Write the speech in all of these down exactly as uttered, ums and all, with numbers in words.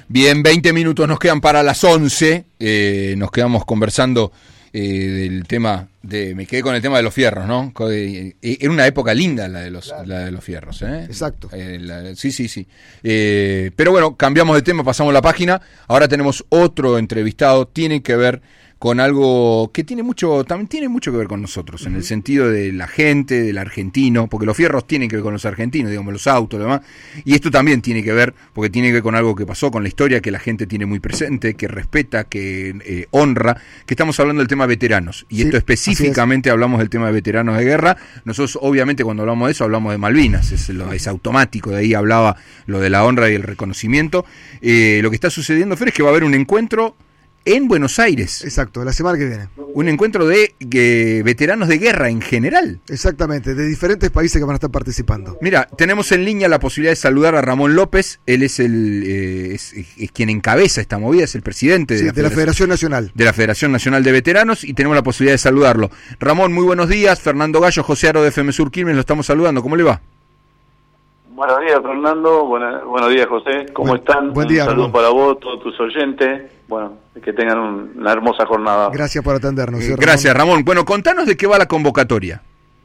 Bien, veinte minutos nos quedan para las once. Eh, nos quedamos conversando eh, del tema de... Me quedé con el tema de los fierros, ¿no? Eh, era una época linda la de los, claro. la de los fierros, ¿eh? Exacto. Eh, la, sí, sí, sí. Eh, pero bueno, cambiamos de tema, pasamos la página. Ahora tenemos otro entrevistado. Tiene que ver con algo que tiene mucho, también tiene mucho que ver con nosotros, uh-huh. en el sentido de la gente, del argentino, porque los fierros tienen que ver con los argentinos, digamos, los autos, lo demás, y esto también tiene que ver, porque tiene que ver con algo que pasó, con la historia que la gente tiene muy presente, que respeta, que eh, honra, que estamos hablando del tema de veteranos, y sí, esto específicamente hablamos del tema de veteranos de guerra. Nosotros obviamente cuando hablamos de eso hablamos de Malvinas, es, lo, es automático, de ahí hablaba lo de la honra y el reconocimiento. Eh, lo que está sucediendo, Fer, es que va a haber un encuentro en Buenos Aires. Exacto, la semana que viene. Un encuentro de eh, veteranos de guerra en general. Exactamente, de diferentes países que van a estar participando. Mira, tenemos en línea la posibilidad de saludar a Ramón López. Él es el eh, es, es quien encabeza esta movida, es el presidente de, sí, la, de la Federación Nacional. De la Federación Nacional de Veteranos, y tenemos la posibilidad de saludarlo. Ramón, muy buenos días. Fernando Gallo, José Aro de F M Sur Quilmes, lo estamos saludando. ¿Cómo le va? Buenos días, Fernando. Buena, buenos días, José. ¿Cómo buen, están? Buen día, Un saludo Ramón. para vos, todos tus oyentes. Bueno, que tengan un, una hermosa jornada. Gracias por atendernos. Eh, gracias, Ramón. Bueno, contanos de qué va la convocatoria.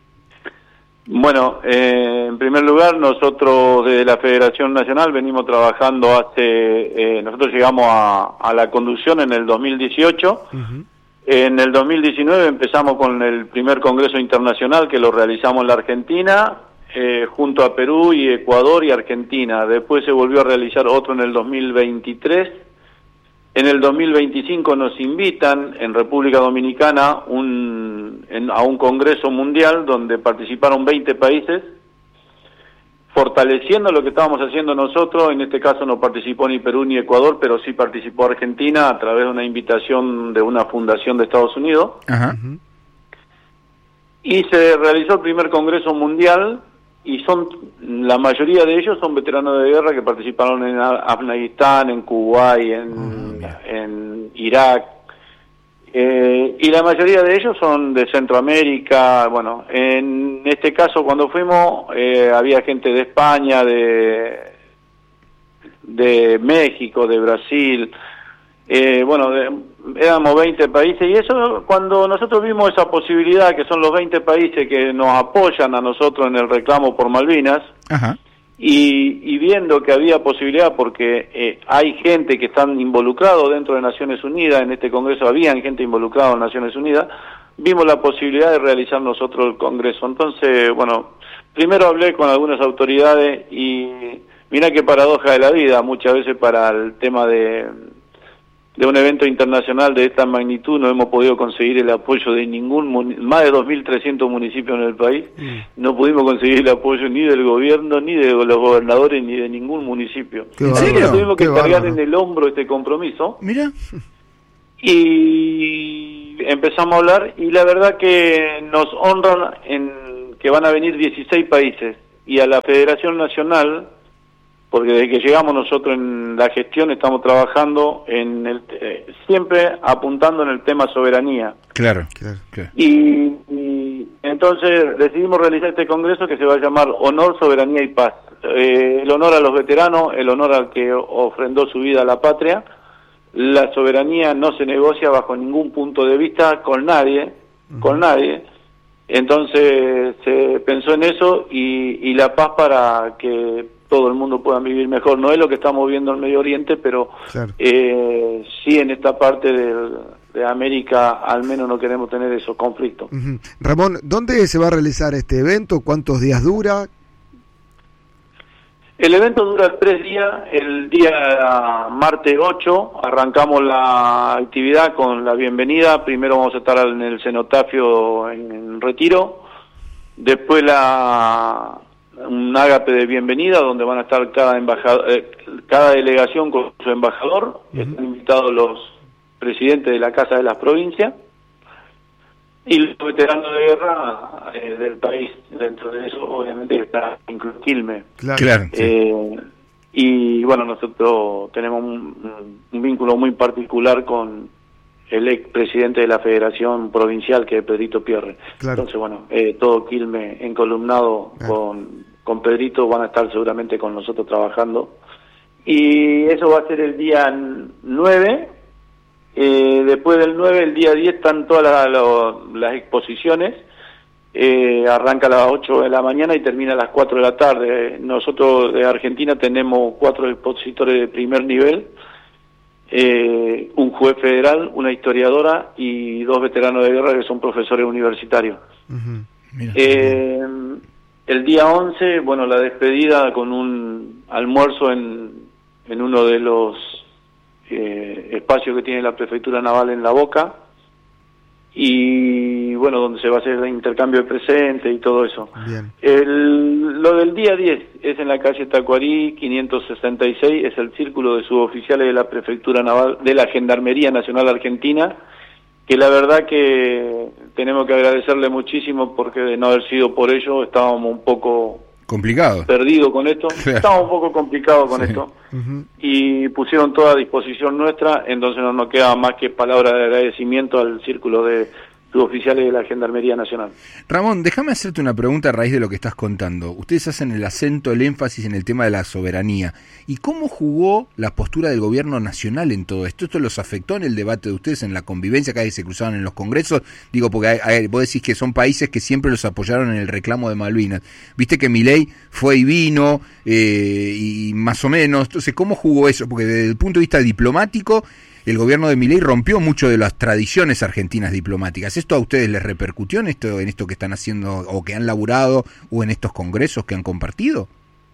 Bueno, eh, en primer lugar, nosotros de la Federación Nacional venimos trabajando hace... Eh, nosotros llegamos a, a la conducción en el dos mil dieciocho. Uh-huh. En el dos mil diecinueve empezamos con el primer Congreso Internacional que lo realizamos en la Argentina, Eh, junto a Perú y Ecuador y Argentina. Después se volvió a realizar otro en el dos mil veintitrés. En el dos mil veinticinco nos invitan en República Dominicana un, en, a un congreso mundial donde participaron veinte países, fortaleciendo lo que estábamos haciendo nosotros. En este caso no participó ni Perú ni Ecuador, pero sí participó Argentina a través de una invitación de una fundación de Estados Unidos. Ajá. Y se realizó el primer congreso mundial, y son la mayoría de ellos son veteranos de guerra que participaron en Afganistán, en Kuwait, en, uh, en Irak, eh, y la mayoría de ellos son de Centroamérica. Bueno, en este caso cuando fuimos eh, había gente de España, de de México, de Brasil, eh, bueno, de, éramos veinte países, y eso, cuando nosotros vimos esa posibilidad, que son los veinte países que nos apoyan a nosotros en el reclamo por Malvinas, ajá. Y, y viendo que había posibilidad, porque eh, hay gente que están involucrados dentro de Naciones Unidas, en este congreso habían gente involucrada en Naciones Unidas, vimos la posibilidad de realizar nosotros el congreso. Entonces, bueno, primero hablé con algunas autoridades y mirá qué paradoja de la vida, muchas veces para el tema de... de un evento internacional de esta magnitud no hemos podido conseguir el apoyo de ningún, más de dos mil trescientos municipios en el país, mm. no pudimos conseguir el apoyo ni del gobierno, ni de los gobernadores, ni de ningún municipio. ¿En serio? Tuvimos que Qué cargar bárbaro. en el hombro este compromiso. Mira. Y empezamos a hablar, y la verdad que nos honran en que van a venir dieciséis países, y a la Federación Nacional, porque desde que llegamos nosotros en la gestión estamos trabajando en el eh, siempre apuntando en el tema soberanía. Claro, claro, claro. Y, y entonces decidimos realizar este congreso que se va a llamar Honor, Soberanía y Paz. Eh, el honor a los veteranos, el honor al que ofrendó su vida a la patria. La soberanía no se negocia bajo ningún punto de vista con nadie, uh-huh. con nadie. Entonces se pensó en eso, y, y la paz para que todo el mundo pueda vivir mejor. No es lo que estamos viendo en Medio Oriente, pero claro. eh, sí en esta parte de, de América al menos no queremos tener esos conflictos. Uh-huh. Ramón, ¿dónde se va a realizar este evento? ¿Cuántos días dura? El evento dura tres días. El día martes ocho arrancamos la actividad con la bienvenida. Primero vamos a estar en el cenotafio en, en Retiro. Después la... un ágape de bienvenida donde van a estar cada embajador, eh, cada delegación con su embajador. Uh-huh. Están invitados los presidentes de la Casa de las Provincias y los veteranos de guerra eh, del país. Dentro de eso obviamente está incluido Quilmes. Claro, claro, sí. eh, y bueno, nosotros tenemos un, un vínculo muy particular con el ex presidente de la Federación Provincial, que es Pedrito Pierre. Claro. Entonces, bueno, eh, todo Quilmes encolumnado claro. con, con Pedrito, van a estar seguramente con nosotros trabajando, y eso va a ser el día nueve. Eh, después del nueve, el día diez, están todas la, lo, las exposiciones. Eh, arranca a las ocho de la mañana y termina a las cuatro de la tarde. Nosotros de Argentina tenemos cuatro expositores de primer nivel, eh, un juez federal, una historiadora y dos veteranos de guerra que son profesores universitarios. Uh-huh. Mira. Eh, el día once, bueno, la despedida con un almuerzo en, en uno de los eh, espacios que tiene la Prefectura Naval en La Boca, y bueno, donde se va a hacer el intercambio de presentes y todo eso. Bien. El, lo del día diez es en la calle Tacuarí quinientos sesenta y seis, es el círculo de suboficiales de la Prefectura Naval, de la Gendarmería Nacional Argentina, que la verdad que tenemos que agradecerle muchísimo, porque de no haber sido por ello estábamos un poco Complicado. perdidos con esto, Claro. estábamos un poco complicados con Sí. esto, Uh-huh. y pusieron toda a disposición nuestra, entonces no nos queda más que palabras de agradecimiento al círculo de suboficiales de la Gendarmería Nacional. Ramón, déjame hacerte una pregunta a raíz de lo que estás contando. Ustedes hacen el acento, el énfasis en el tema de la soberanía. ¿Y cómo jugó la postura del gobierno nacional en todo esto? ¿Esto los afectó en el debate de ustedes, en la convivencia que se cruzaban en los congresos? Digo, porque hay, hay, vos decís que son países que siempre los apoyaron en el reclamo de Malvinas. Viste que Milei fue y vino, eh, y más o menos. Entonces, ¿cómo jugó eso? Porque desde el punto de vista diplomático, el gobierno de Milei rompió mucho de las tradiciones argentinas diplomáticas. ¿Esto a ustedes les repercutió en esto, en esto que están haciendo o que han laburado o en estos congresos que han compartido?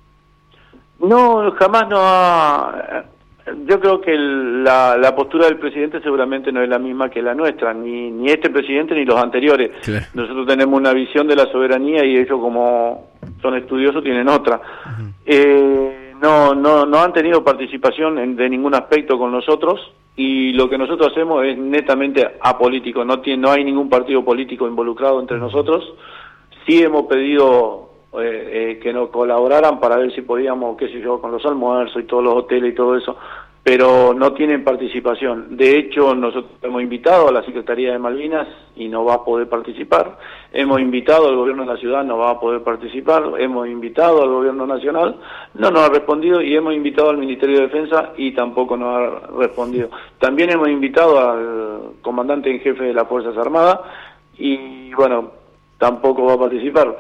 No, jamás no ha... Yo creo que el, la, la postura del presidente seguramente no es la misma que la nuestra, ni, ni este presidente ni los anteriores. Claro. Nosotros tenemos una visión de la soberanía y ellos, como son estudiosos, tienen otra. Uh-huh. Eh, no, no, no han tenido participación en, de ningún aspecto con nosotros, y lo que nosotros hacemos es netamente apolítico. No tiene, no hay ningún partido político involucrado entre nosotros. Sí hemos pedido eh, eh, que nos colaboraran para ver si podíamos, qué sé yo, con los almuerzos y todos los hoteles y todo eso, pero no tienen participación. De hecho, nosotros hemos invitado a la Secretaría de Malvinas y no va a poder participar. Hemos invitado al gobierno de la ciudad, no va a poder participar. Hemos invitado al gobierno nacional, no nos ha respondido, y hemos invitado al Ministerio de Defensa y tampoco nos ha respondido. También hemos invitado al comandante en jefe de las Fuerzas Armadas y bueno, tampoco va a participar.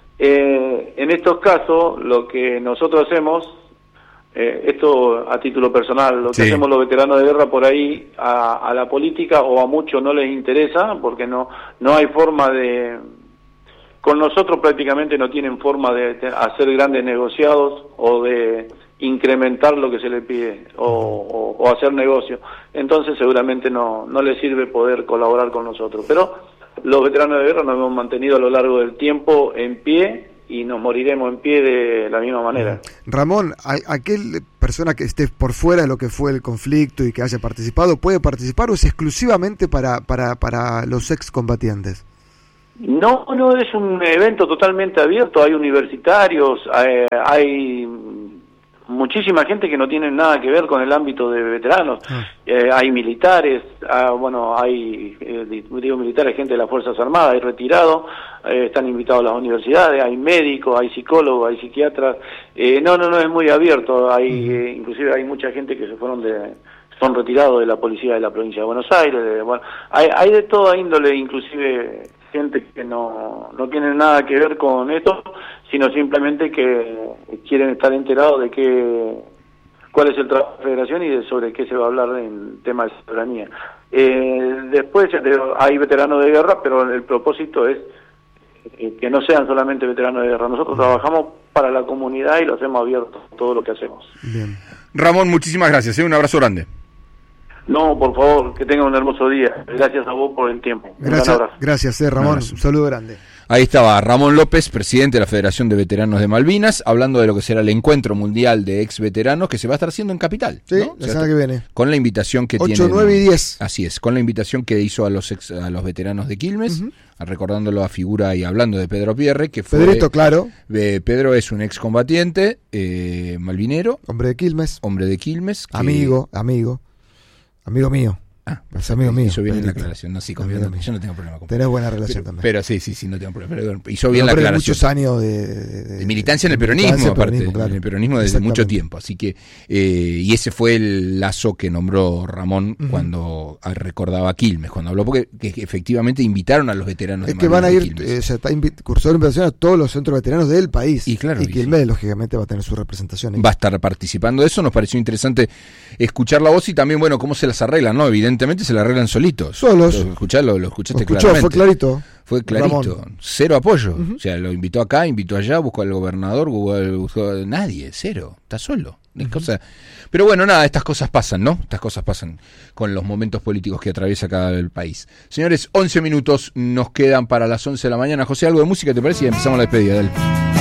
Eh, en estos casos, lo que nosotros hacemos, eh, esto a título personal, lo que Sí. hacemos los veteranos de guerra por ahí, a, a la política o a muchos no les interesa, porque no no hay forma de... Con nosotros prácticamente no tienen forma de, de hacer grandes negociados o de incrementar lo que se le pide o, o, o hacer negocio. Entonces seguramente no, no les sirve poder colaborar con nosotros. Pero los veteranos de guerra nos hemos mantenido a lo largo del tiempo en pie y nos moriremos en pie de la misma manera. Ramón, ¿a- aquel persona que esté por fuera de lo que fue el conflicto y que haya participado, puede participar o es exclusivamente para, para, para los excombatientes? No, no, es un evento totalmente abierto, hay universitarios, hay, hay muchísima gente que no tiene nada que ver con el ámbito de veteranos, Ah. eh, hay militares, ah, bueno, hay, eh, digo militares, gente de las Fuerzas Armadas, hay retirados, eh, están invitados a las universidades, hay médicos, hay psicólogos, hay psiquiatras, eh, no, no, no, es muy abierto, hay, Uh-huh. eh, inclusive hay mucha gente que se fueron de... son retirados de la policía de la provincia de Buenos Aires, de, bueno, hay, hay de toda índole, inclusive gente que no, no tiene nada que ver con esto, sino simplemente que quieren estar enterados de qué, cuál es el trabajo de la Federación y de sobre qué se va a hablar en tema de soberanía. Eh, después ya te digo, hay veteranos de guerra, pero el propósito es eh, que no sean solamente veteranos de guerra. Nosotros trabajamos para la comunidad y lo hacemos abierto, todo lo que hacemos. Bien. Ramón, muchísimas gracias, ¿eh? Un abrazo grande. No, por favor, que tengan un hermoso día. Gracias a vos por el tiempo. Un gran Gracias, abrazo. gracias eh, Ramón. Un saludo grande. Ahí estaba Ramón López, presidente de la Federación de Veteranos de Malvinas, hablando de lo que será el encuentro mundial de ex veteranos que se va a estar haciendo en Capital. Sí, ¿no? la semana que viene. Con la invitación que tiene. ocho, nueve y diez. Así es, con la invitación que hizo a los ex, a los veteranos de Quilmes, Uh-huh. recordándolo a figura y hablando de Pedro Pierre, que fue. Pedrito, claro. eh, Pedro es un excombatiente, eh, malvinero, Hombre de Quilmes. hombre de Quilmes. que- Amigo, amigo. Amigo mío. Ah, es amigo mío. Hizo bien en la Pedrito. aclaración. No, sí, con Amigo Pedro, mío. yo no tengo problema con Tenés buena relación pero, también. Pero sí, sí, sí, no tengo problema. Pero hizo bien No, la pero hay aclaración. muchos años de, de, de- De militancia en el de peronismo, militancia, aparte, peronismo, claro. en el peronismo desde Exactamente. mucho tiempo. Así que, eh, y ese fue el lazo que nombró Ramón Ujú. cuando ah, recordaba a Quilmes, cuando habló, porque que, que efectivamente invitaron a los veteranos Es de que van a Malvinas ir, de Quilmes. eh, se está invi- cursando invitación a todos los centros veteranos del país. Y claro, y y Quilmes, sí. lógicamente, va a tener su representación. ahí. Va a estar participando de eso. Nos pareció interesante escuchar la voz y también, bueno, cómo se las arreglan, ¿no? Evidentemente se la arreglan solitos. Solos. Lo, escuchá, lo, lo escuchaste Lo escuchó, claramente. fue clarito. Fue clarito. Ramón. Cero apoyo. Ujú. O sea, lo invitó acá, invitó allá, buscó al gobernador, buscó, al- buscó a nadie. Cero. Está solo. Es cosa... Pero bueno, nada, estas cosas pasan, ¿no? Estas cosas pasan con los momentos políticos que atraviesa cada el país. Señores, once minutos nos quedan para las once de la mañana. José, algo de música, ¿te parece? Y empezamos la despedida. Dale.